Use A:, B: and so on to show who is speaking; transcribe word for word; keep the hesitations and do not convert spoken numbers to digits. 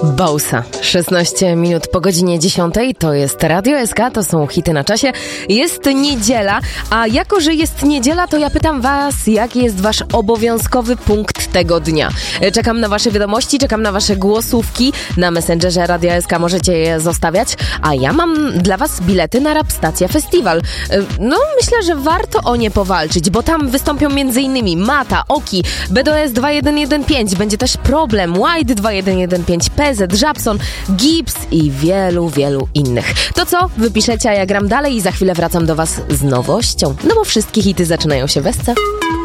A: Bowsa. szesnaście minut po godzinie dziesiątej, to jest Radio S K, to są hity na czasie. Jest niedziela, a jako, że jest niedziela, to ja pytam was, jaki jest wasz obowiązkowy punkt tego dnia. Czekam na wasze wiadomości, czekam na wasze głosówki. Na Messengerze Radia S K możecie je zostawiać, a ja mam dla was bilety na Rapstacja Festiwal. No, myślę, że warto o nie powalczyć, bo tam wystąpią między innymi Mata, Oki, B D O S dwa jeden jeden pięć, będzie też Problem, White dwa jeden jeden pięć, P Z, Żabson, Gibbs i wielu, wielu innych. To co? Wypiszecie, a ja gram dalej i za chwilę wracam do was z nowością. No bo wszystkie hity zaczynają się w S C.